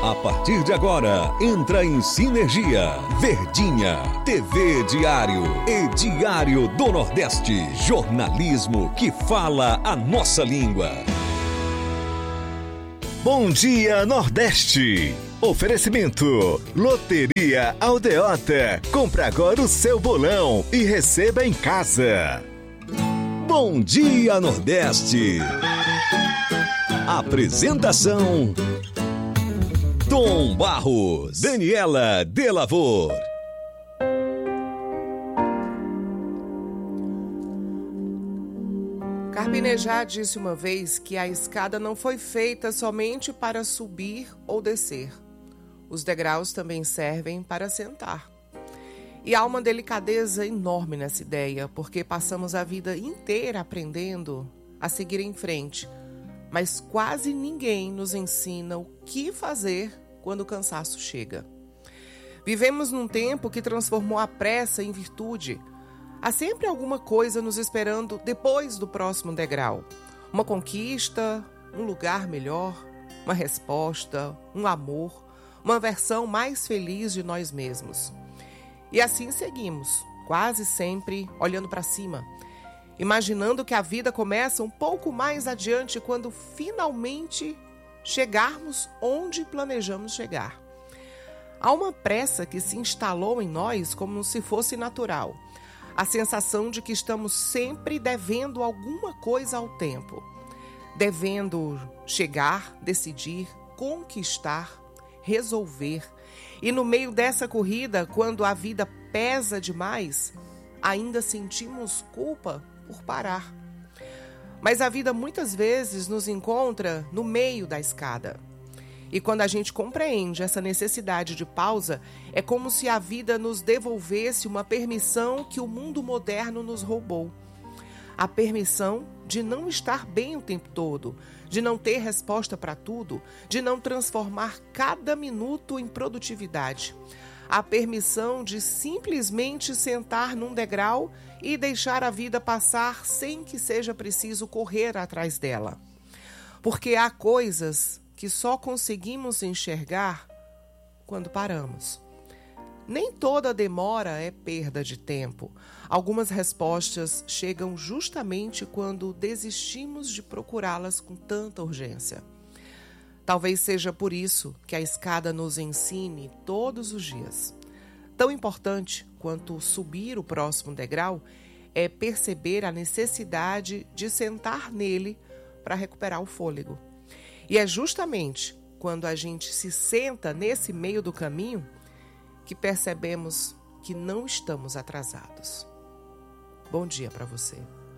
A partir de agora, entra em sinergia. Verdinha, TV Diário e Diário do Nordeste. Jornalismo que fala a nossa língua. Bom dia, Nordeste. Oferecimento: Loteria Aldeota. Compre agora o seu bolão e receba em casa. Bom dia, Nordeste. Apresentação: Tom Barros, Daniela Delavor. Carpinejar disse uma vez que a escada não foi feita somente para subir ou descer. Os degraus também servem para sentar. E há uma delicadeza enorme nessa ideia, porque passamos a vida inteira aprendendo a seguir em frente, mas quase ninguém nos ensina o que fazer quando o cansaço chega. Vivemos num tempo que transformou a pressa em virtude. Há sempre alguma coisa nos esperando depois do próximo degrau. Uma conquista, um lugar melhor, uma resposta, um amor, uma versão mais feliz de nós mesmos. E assim seguimos, quase sempre olhando para cima, imaginando que a vida começa um pouco mais adiante quando finalmente chegarmos onde planejamos chegar. Há uma pressa que se instalou em nós como se fosse natural. A sensação de que estamos sempre devendo alguma coisa ao tempo. Devendo chegar, decidir, conquistar, resolver. E no meio dessa corrida, quando a vida pesa demais, ainda sentimos culpa por parar. Mas a vida muitas vezes nos encontra no meio da escada. E quando a gente compreende essa necessidade de pausa, é como se a vida nos devolvesse uma permissão que o mundo moderno nos roubou. A permissão de não estar bem o tempo todo, de não ter resposta para tudo, de não transformar cada minuto em produtividade. A permissão de simplesmente sentar num degrau e deixar a vida passar sem que seja preciso correr atrás dela. Porque há coisas que só conseguimos enxergar quando paramos. Nem toda demora é perda de tempo. Algumas respostas chegam justamente quando desistimos de procurá-las com tanta urgência. Talvez seja por isso que a escada nos ensine todos os dias. Tão importante quanto subir o próximo degrau é perceber a necessidade de sentar nele para recuperar o fôlego. E é justamente quando a gente se senta nesse meio do caminho que percebemos que não estamos atrasados. Bom dia para você.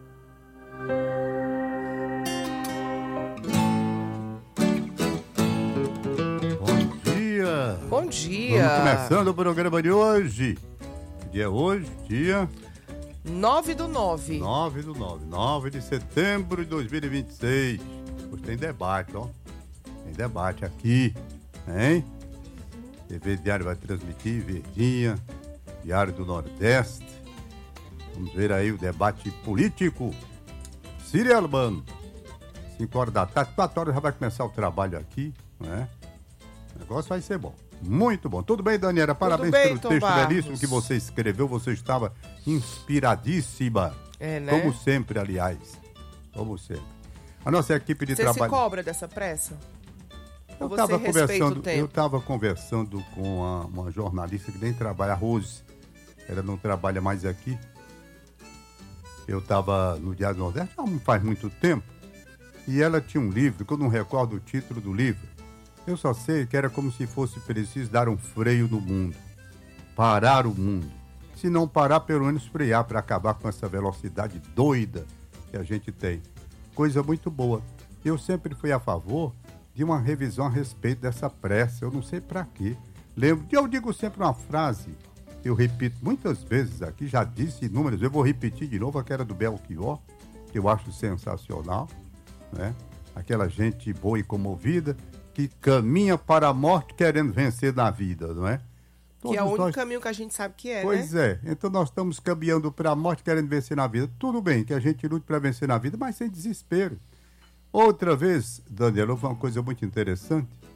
Bom dia. Bom dia. Vamos começando o programa de hoje. Que dia é hoje? Dia 9/9. 9 de setembro de 2026. Hoje tem debate, ó. Tem debate aqui, hein? TV Diário vai transmitir, Verdinha, Diário do Nordeste. Vamos ver aí o debate político. Círio Albano, 5 horas da tarde, 4 horas já vai começar o trabalho aqui, né? O negócio vai ser bom. Muito bom. Tudo bem, Daniela? Parabéns pelo texto belíssimo que você escreveu. Você estava inspiradíssima. É, né? Como sempre, aliás. Como sempre. A nossa equipe de trabalho... Você se cobra dessa pressa? Eu estava conversando com uma jornalista que nem trabalha, a Rose. Ela não trabalha mais aqui. Eu estava no Diário do Nordeste, não faz muito tempo. E ela tinha um livro, que eu não recordo o título do livro. Eu só sei que era como se fosse preciso dar um freio no mundo. Parar o mundo. Se não parar, pelo menos frear para acabar com essa velocidade doida que a gente tem. Coisa muito boa. Eu sempre fui a favor de uma revisão a respeito dessa pressa. Eu não sei para quê. Eu digo sempre uma frase que eu repito muitas vezes aqui, já disse inúmeras, eu vou repetir de novo aquela do Belchior, que eu acho sensacional, né? Aquela gente boa e comovida que caminha para a morte querendo vencer na vida, não é? Que é o único caminho que a gente sabe que é, pois né? é, então nós estamos caminhando para a morte querendo vencer na vida. Tudo bem que a gente lute para vencer na vida, mas sem desespero. Outra vez, Daniela, houve uma coisa muito interessante.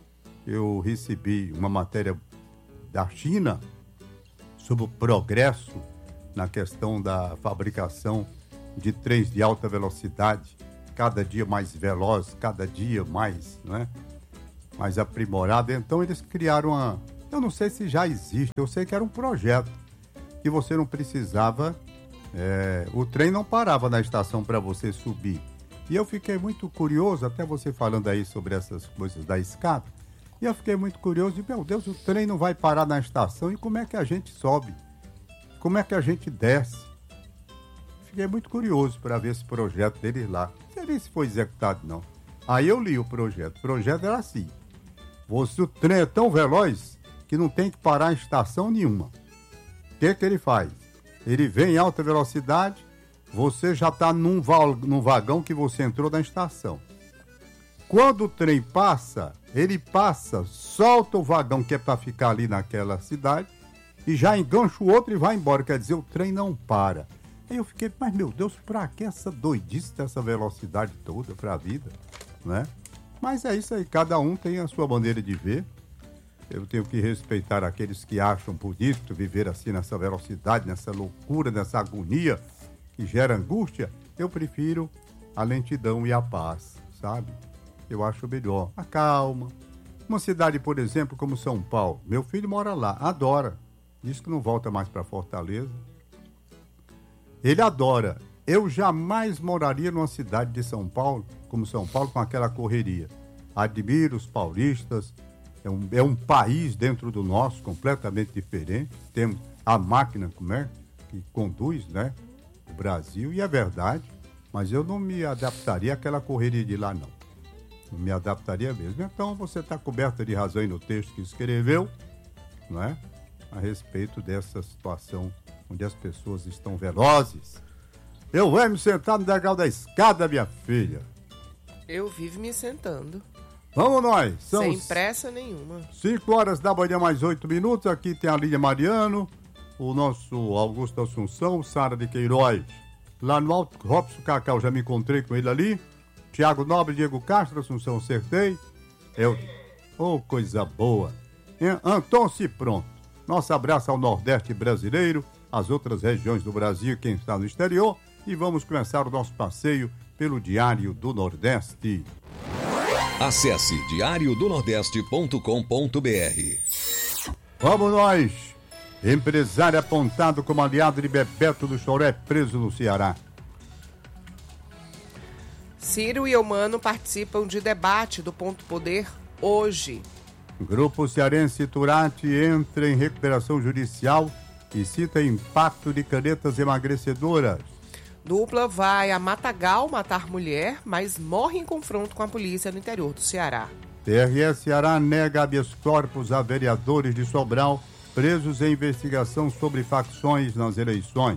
eu recebi uma matéria da China sobre o progresso na questão da fabricação de trens de alta velocidade, cada dia mais veloz, cada dia mais, né, mais aprimorado. Então eles criaram eu não sei se já existe, eu sei que era um projeto que você não precisava, o trem não parava na estação para você subir. E eu fiquei muito curioso, até você falando aí sobre essas coisas da escada, e eu fiquei muito curioso, e meu Deus, o trem não vai parar na estação, e como é que a gente sobe? Como é que a gente desce? Fiquei muito curioso para ver esse projeto deles lá. Não sei nem se foi executado, não. Aí eu li o projeto. O projeto era assim: o trem é tão veloz que não tem que parar em estação nenhuma. O que ele faz? Ele vem em alta velocidade, você já está num vagão que você entrou na estação. Quando o trem passa, ele passa, solta o vagão que é para ficar ali naquela cidade e já engancha o outro e vai embora. Quer dizer, o trem não para. Aí eu fiquei, mas meu Deus, pra que essa doidice dessa velocidade toda pra vida, né? Mas é isso aí, cada um tem a sua maneira de ver. Eu tenho que respeitar aqueles que acham bonito viver assim nessa velocidade, nessa loucura, nessa agonia que gera angústia. Eu prefiro a lentidão e a paz, sabe? Eu acho melhor a calma. Uma cidade, por exemplo, como São Paulo. Meu filho mora lá, adora. Diz que não volta mais para Fortaleza. Ele adora. Eu jamais moraria numa cidade de São Paulo, como São Paulo, com aquela correria. Admiro os paulistas. É um país dentro do nosso, completamente diferente. Temos a máquina que conduz, né, o Brasil, e é verdade. Mas eu não me adaptaria àquela correria de lá, não. Não me adaptaria mesmo. Então, você está coberta de razão aí no texto que escreveu, não é? A respeito dessa situação onde as pessoas estão velozes. Eu vou me sentar no degrau da escada, minha filha. Eu vivo me sentando. Vamos nós. Sem pressa nenhuma. 5 horas da manhã, mais 8 minutos. Aqui tem a Lídia Mariano, o nosso Augusto Assunção, Sara de Queiroz. Lá no Alto, Robson Cacau, já me encontrei com ele ali. Tiago Nobre, Diego Castro, Assunção, acertei. Coisa boa. Então, pronto. Nosso abraço ao Nordeste brasileiro, às outras regiões do Brasil, quem está no exterior. E vamos começar o nosso passeio pelo Diário do Nordeste. Acesse diariodonordeste.com.br. Vamos nós! Empresário apontado como aliado de Bebeto do Choré preso no Ceará. Ciro e Eumano participam de debate do Ponto Poder hoje. Grupo cearense Turati entra em recuperação judicial e cita impacto de canetas emagrecedoras. Dupla vai a Matagal matar mulher, mas morre em confronto com a polícia no interior do Ceará. TRE Ceará nega habeas corpus a vereadores de Sobral presos em investigação sobre facções nas eleições.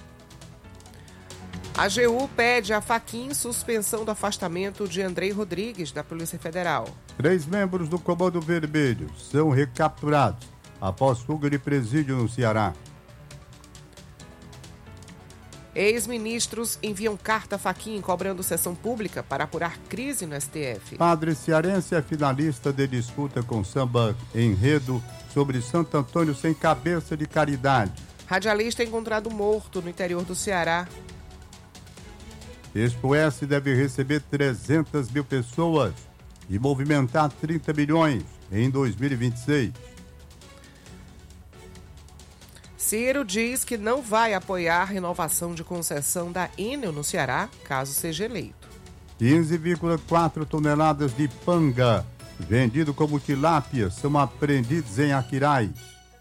A AGU pede a Fachin suspensão do afastamento de Andrei Rodrigues da Polícia Federal. 3 membros do Comando Vermelho são recapturados após fuga de presídio no Ceará. Ex-ministros enviam carta a Fachin cobrando sessão pública para apurar crise no STF. Padre cearense é finalista de disputa com samba enredo sobre Santo Antônio sem cabeça de caridade. Radialista é encontrado morto no interior do Ceará. Expo S deve receber 300 mil pessoas e movimentar 30 bilhões em 2026. Ciro diz que não vai apoiar a renovação de concessão da Enel no Ceará, caso seja eleito. 15,4 toneladas de panga, vendido como tilápia, são apreendidos em Aquiraz.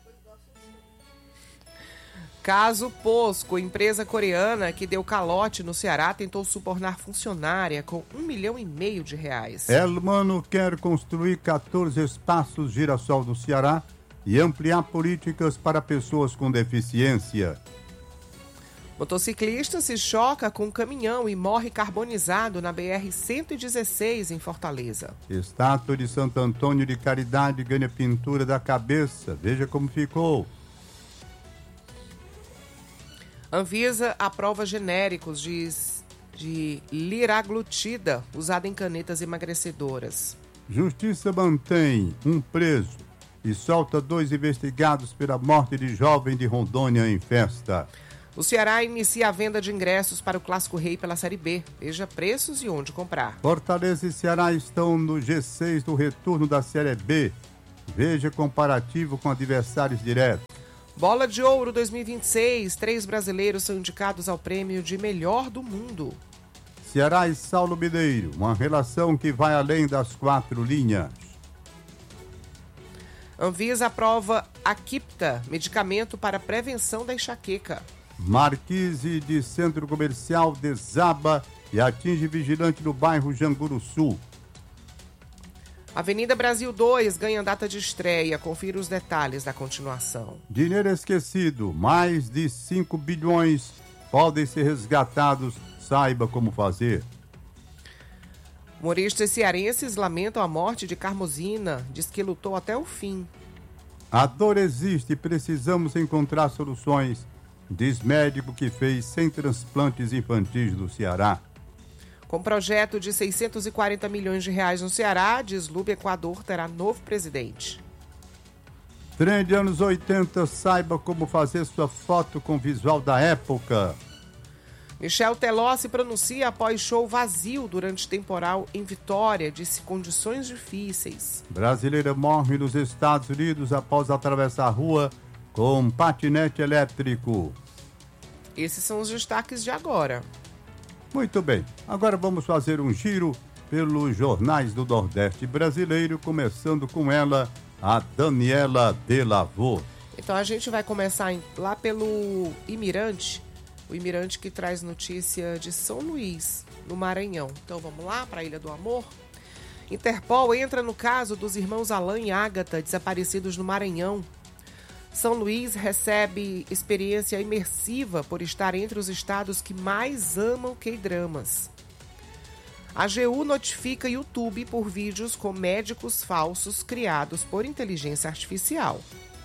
Caso Posco, empresa coreana que deu calote no Ceará, tentou subornar funcionária com R$1,5 milhão de reais. Elmano quer construir 14 espaços girassol no Ceará e ampliar políticas para pessoas com deficiência. Motociclista se choca com um caminhão e morre carbonizado na BR-116 em Fortaleza. Estátua de Santo Antônio de Caridade ganha pintura da cabeça. Veja como ficou. Anvisa aprova genéricos de liraglutida usada em canetas emagrecedoras. Justiça mantém um preso e solta 2 investigados pela morte de jovem de Rondônia em festa. O Ceará inicia a venda de ingressos para o Clássico Rei pela Série B. Veja preços e onde comprar. Fortaleza e Ceará estão no G6 do retorno da Série B. Veja comparativo com adversários diretos. Bola de Ouro 2026. 3 brasileiros são indicados ao prêmio de melhor do mundo. Ceará e Saulo Mineiro, uma relação que vai além das 4 linhas. Anvisa aprova Aquipta, medicamento para prevenção da enxaqueca. Marquise de centro comercial desaba e atinge vigilante no bairro Janguru Sul. Avenida Brasil 2 ganha data de estreia. Confira os detalhes da continuação. Dinheiro esquecido, mais de 5 bilhões podem ser resgatados. Saiba como fazer. Humoristas cearenses lamentam a morte de Carmozina. Diz que lutou até o fim. A dor existe e precisamos encontrar soluções, diz médico que fez 100 transplantes infantis no Ceará. Com projeto de 640 milhões de reais no Ceará, diz Lube Equador terá novo presidente. Trend anos 80, saiba como fazer sua foto com visual da época. Michel Teló se pronuncia após show vazio durante temporal em Vitória, disse condições difíceis. Brasileira morre nos Estados Unidos após atravessar a rua com um patinete elétrico. Esses são os destaques de agora. Muito bem, agora vamos fazer um giro pelos jornais do Nordeste brasileiro, começando com ela, a Daniela Delavô. Então a gente vai começar lá pelo Imirante, o Imirante que traz notícia de São Luís, no Maranhão. Então vamos lá para a Ilha do Amor? Interpol entra no caso dos irmãos Alain e Ágata, desaparecidos no Maranhão. São Luís recebe experiência imersiva por estar entre os estados que mais amam K-dramas. A AGU notifica YouTube por vídeos com médicos falsos criados por inteligência artificial.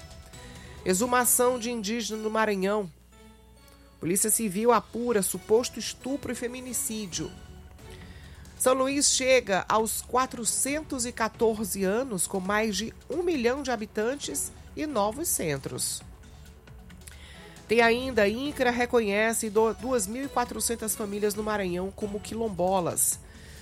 Exumação de indígena no Maranhão. Polícia Civil apura suposto estupro e feminicídio. São Luís chega aos 414 anos com mais de 1 milhão de habitantes e novos centros. Tem ainda, INCRA reconhece 2.400 famílias no Maranhão como quilombolas.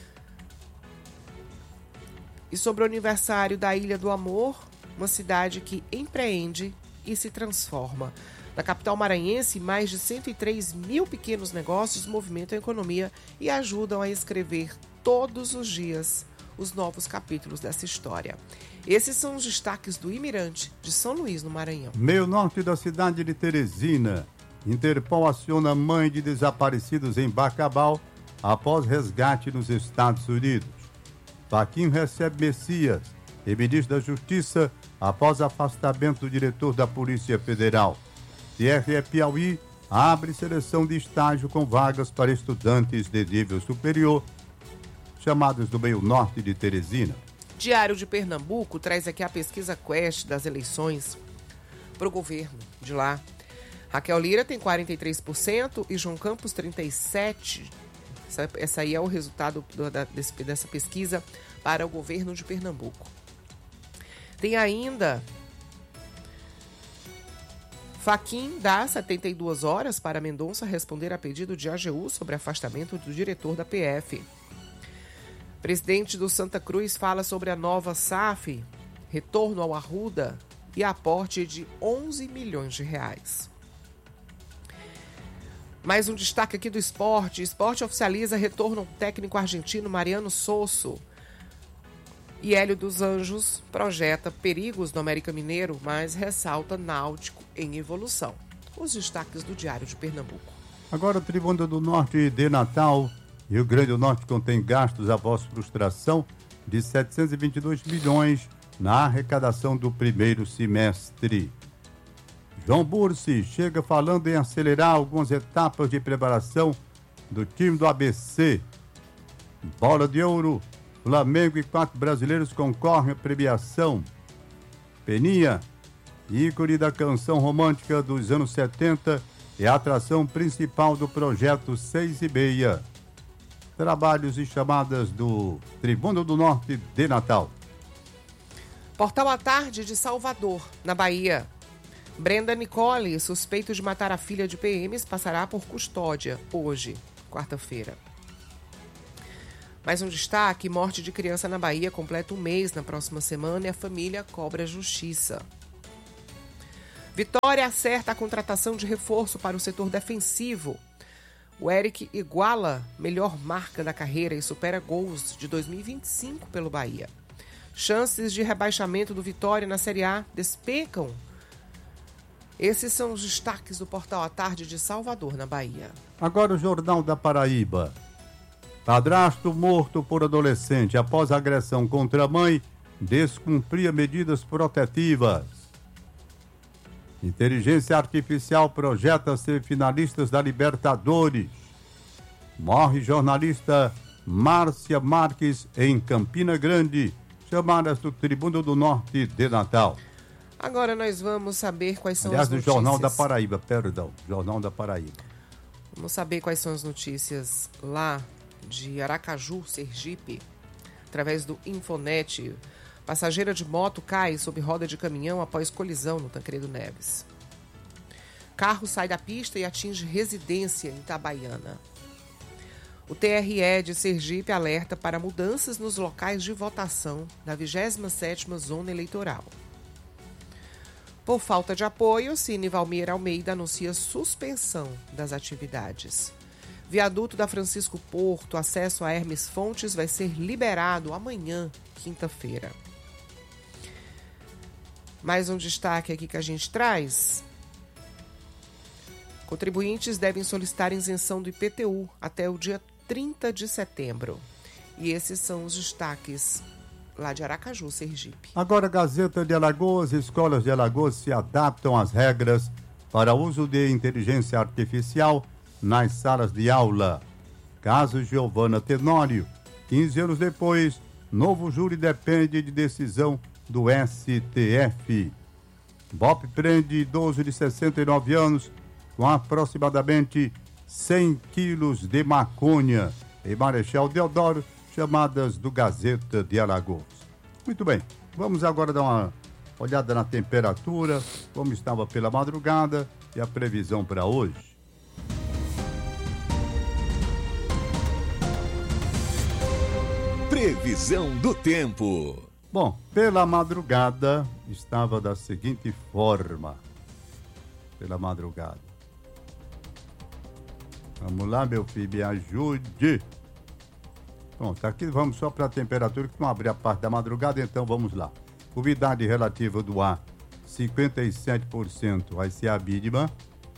E sobre o aniversário da Ilha do Amor, uma cidade que empreende e se transforma. Na capital maranhense, mais de 103 mil pequenos negócios movimentam a economia e ajudam a escrever todos os dias os novos capítulos dessa história. Esses são os destaques do Imirante de São Luís, no Maranhão. Meio norte da cidade de Teresina, Interpol aciona mãe de desaparecidos em Bacabal após resgate nos Estados Unidos. Faquinho recebe Messias e ministro da Justiça após afastamento do diretor da Polícia Federal. TRE Piauí abre seleção de estágio com vagas para estudantes de nível superior, chamados do meio norte de Teresina. Diário de Pernambuco traz aqui a pesquisa Quest das eleições para o governo de lá. Raquel Lira tem 43% e João Campos 37%. Essa aí é o resultado dessa pesquisa para o governo de Pernambuco. Tem ainda Faquim dá 72 horas para Mendonça responder a pedido de AGU sobre afastamento do diretor da PF. Presidente do Santa Cruz fala sobre a nova SAF, retorno ao Arruda e aporte de 11 milhões de reais. Mais um destaque aqui do esporte. Esporte oficializa retorno ao técnico argentino Mariano Sosso. E Hélio dos Anjos projeta perigos no América Mineiro, mas ressalta Náutico em evolução. Os destaques do Diário de Pernambuco. Agora o Tribuna do Norte de Natal. Rio Grande do Norte contém gastos após frustração de 722 milhões na arrecadação do primeiro semestre. João Bursi chega falando em acelerar algumas etapas de preparação do time do ABC. Bola de Ouro. Flamengo e 4 brasileiros concorrem à premiação. Peninha, ícone da canção romântica dos anos 70, é a atração principal do projeto 6 e meia. trabalhos e chamadas do Tribuno do Norte de Natal. Portal à Tarde de Salvador, na Bahia. Brenda Nicole, suspeito de matar a filha de PMs, passará por custódia hoje, quarta-feira. Mais um destaque: morte de criança na Bahia completa um mês na próxima semana e a família cobra justiça. Vitória acerta a contratação de reforço para o setor defensivo. O Eric iguala melhor marca da carreira e supera gols de 2025 pelo Bahia. Chances de rebaixamento do Vitória na Série A despencam. Esses são os destaques do Portal à Tarde de Salvador, na Bahia. Agora o Jornal da Paraíba. Padrasto morto por adolescente após agressão contra a mãe descumpria medidas protetivas. Inteligência Artificial projeta ser finalistas da Libertadores. Morre jornalista Márcia Marques em Campina Grande. Chamadas do Tribuno do Norte de Natal. Agora nós vamos saber quais são as notícias. Do Jornal da Paraíba, perdão. Jornal da Paraíba. Vamos saber quais são as notícias lá de Aracaju, Sergipe, através do Infonet. Passageira de moto cai sob roda de caminhão após colisão no Tancredo Neves. Carro sai da pista e atinge residência em Itabaiana. O TRE de Sergipe alerta para mudanças nos locais de votação da 27ª Zona Eleitoral. Por falta de apoio, Cine Valmir Almeida anuncia suspensão das atividades. Viaduto da Francisco Porto, acesso a Hermes Fontes, vai ser liberado amanhã, quinta-feira. Mais um destaque aqui que a gente traz. Contribuintes devem solicitar isenção do IPTU até o dia 30 de setembro. E esses são os destaques lá de Aracaju, Sergipe. Agora, Gazeta de Alagoas. Escolas de Alagoas se adaptam às regras para uso de inteligência artificial nas salas de aula. Caso Giovana Tenório. 15 anos depois, novo júri depende de decisão do STF. BOP prende idoso de 69 anos com aproximadamente 100 quilos de maconha em Marechal Deodoro, chamadas do Gazeta de Alagoas. Muito bem, vamos agora dar uma olhada na temperatura, como estava pela madrugada e a previsão para hoje. Previsão do tempo. Bom, pela madrugada estava da seguinte forma. Pela madrugada. Vamos lá, meu filho, me ajude. Pronto, aqui vamos só para a temperatura, que não abre a parte da madrugada, então vamos lá. Umidade relativa do ar, 57% vai ser a mínima,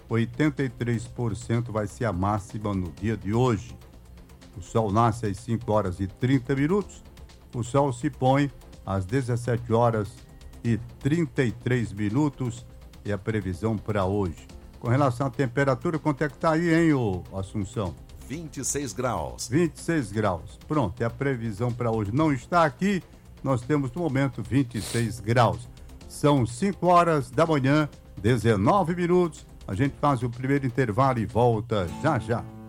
83% vai ser a máxima no dia de hoje. O sol nasce às 5 horas e 30 minutos, o sol se põe às 17 horas e 33 minutos e a previsão para hoje. Com relação à temperatura, quanto é que está aí, hein, ô Assunção? 26 graus. 26 graus. Pronto, e a previsão para hoje não está aqui. Nós temos no momento 26 graus. São 5 horas da manhã, 19 minutos. A gente faz o primeiro intervalo e volta já já.